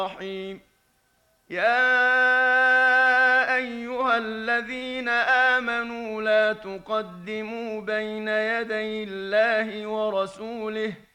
الرحيم. يا أيها الذين آمنوا لا تقدموا بين يدي الله ورسوله